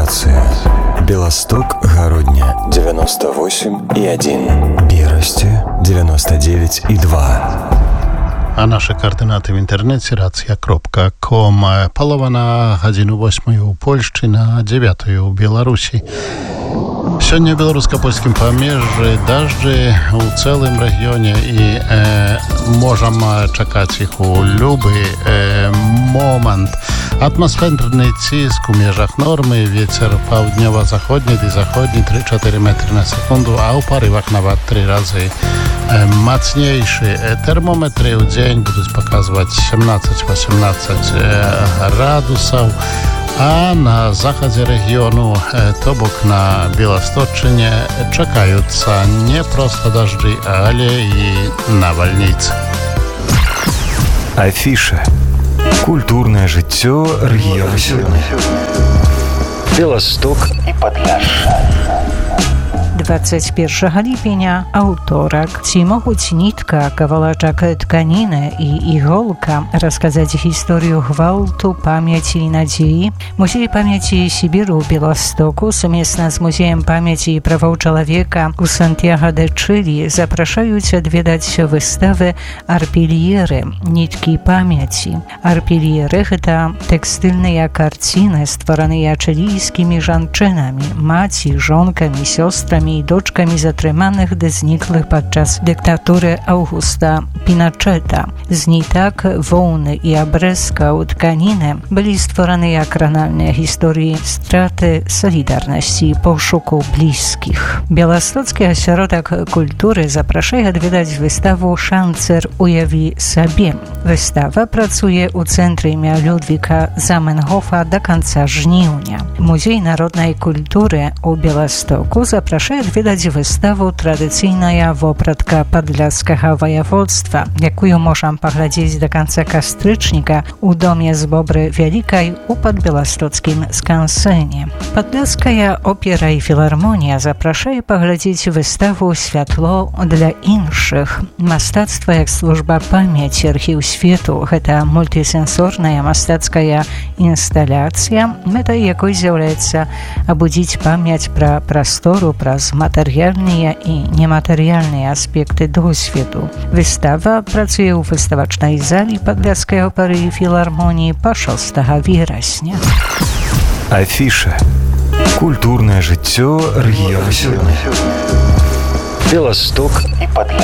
Станция Белосток, Городня 98,1, Берасти 99,2. А наши координаты в интернете racja.com. Полова на 1:08 у Польшчы, на 9 у Беларусі. Сёння ў беларуска-польскім памежжы дажджы ў цэлым рэгіёне і можам чакаць іх у любы момант. Атмасферны ціск у межах нормы, вецер паўднёва-заходні ды заходні 3-4 метры на секунду, а ў парывах нават 3 разы мацнейшы. Тэрмометры ў дзень будуць паказваць 17-18 градусаў, а на захадзе рэгіёну, то бок на Беласточчыне, чакаюцца не проста дажджы, але і навальніцы. Афіша. Культурнае жыццё рэгіёну сёння. Беласток і Падляшша. 21 ліпеня, аўторак. Ці могуць нітка, кавалачак тканіны і іголка расказаць гісторыю гвалту, памяці і надзеі? Музей памяці Сібіру ў Беластоку сумесна з Музеем памяці і правоў чалавека ў Сантьяго-де-Чылі запрашаюць адведаць выставы «Арпельеры» – ніткі памяці. Арпельеры – гэта тэкстыльныя карціны, ствараныя чылійскімі жанчынамі, маці, жонкамі, сёстрамі і дочкамі затрыманых ды зніклых падчас дыктатуры Аўгуста Піначэта. З нітак, воўны і абрэзкаў тканіны былі створаныя кранальныя гісторыі страты, салідарнасці і пошуку блізкіх. Беластоцкі асяродак культуры запрашае адведаць выставу «Шанцер уяві сабе». Выстава працуе ў цэнтры імя Людвіка Заменгофа да канца жніўня. Музей народнай культуры ў Беластоку запрашае адведаць выставу «Традыцыйная вопратка падляшскага ваяводства», якую можам паглядзець да канца кастрычніка ў доме з Бобры Вялікай у падбеластоцкім скансэне. Падляшская опера і філармонія запрашае паглядзець выставу «Святло для іншых». Мастацтва як служба памяці, архіў свету – гэта мультысенсорная мастацкая інсталяцыя, мэтай якой з'яўляецца абудзіць памяць пра прастору праз матэрыяльныя і нематэрыяльныя аспекты досведу. Выстава працуе ў выставачнай залі Падляшскай оперы і філармоніі па 6 верасня. Афіша. Культурнае жыццё рэгіёну сёння. Беласток і Падляшша.